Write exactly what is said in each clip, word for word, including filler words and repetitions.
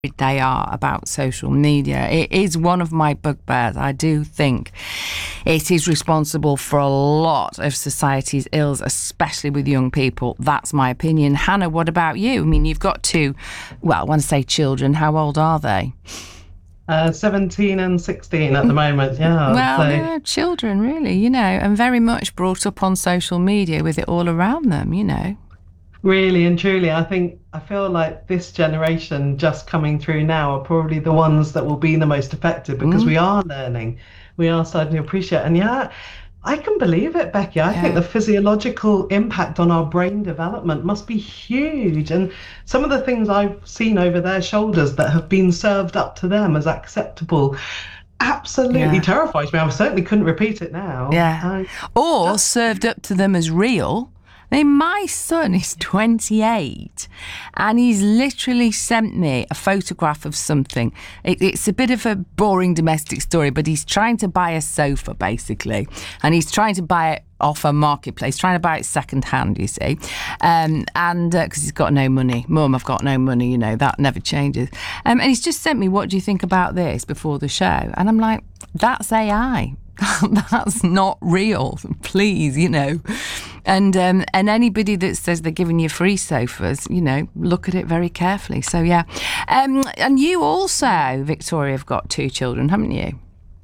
they are about social media. It is one of my bugbears. I do think it is responsible for a lot of society's ills, especially with young people. That's my opinion. Hannah, what about you? I mean, you've got two, well, when I say children, how old are they? Uh, seventeen and sixteen at the moment, yeah. Well, so. they're children, really, you know, and very much brought up on social media with it all around them, you know. Really and truly, I think, I feel like this generation just coming through now are probably the ones that will be the most affected because mm. we are learning. We are starting to appreciate. And yeah, I can believe it, Becky. I yeah. think the physiological impact on our brain development must be huge. And some of the things I've seen over their shoulders that have been served up to them as acceptable absolutely yeah. terrifies me. I certainly couldn't repeat it now. Yeah. I, or served up to them as real. I mean, my son is twenty-eight and he's literally sent me a photograph of something. It, it's a bit of a boring domestic story, but he's trying to buy a sofa, basically. And he's trying to buy it off a marketplace, trying to buy it second hand, you see. Um, and because uh, he's got no money. Mum, I've got no money, you know, that never changes. Um, and he's just sent me, what do you think about this before the show? And I'm like, that's A I. That's not real, please, you know. And um, and anybody that says they're giving you free sofas, you know, look at it very carefully. So, yeah. Um, and you also, Victoria, have got two children, haven't you?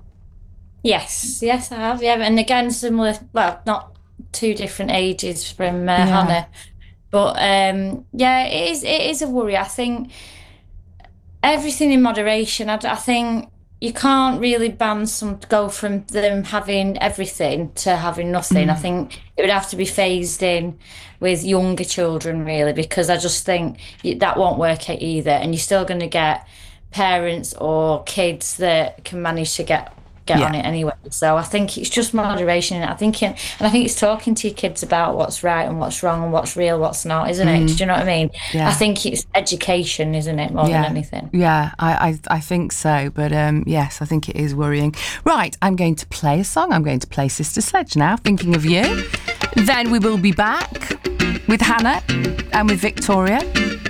Yes, yes, I have, yeah. And again, similar, well, not two different ages from uh, yeah. Hannah. But, um, yeah, it is, it is a worry. I think everything in moderation. I, I think... You can't really ban some go from them having everything to having nothing. Mm. I think it would have to be phased in with younger children, really, because I just think that won't work out either. And you're still going to get parents or kids that can manage to get get yeah. on it anyway. So I think it's just moderation. I think, it, and I think it's talking to your kids about what's right and what's wrong and what's real, what's not, isn't mm. it? Do you know what I mean? Yeah. I think it's education, isn't it, more yeah. than anything? Yeah, I, I I think so. But um, yes, I think it is worrying. Right, I'm going to play a song. I'm going to play Sister Sledge now, Thinking of You. Then we will be back with Hannah and with Victoria.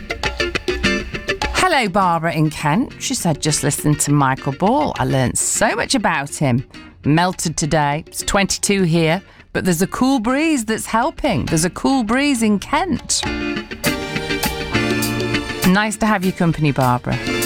Hello, Barbara in Kent. She said, just listen to Michael Ball. I learnt so much about him. Melted today. It's twenty-two here, but there's a cool breeze that's helping. There's a cool breeze in Kent. Nice to have your company, Barbara.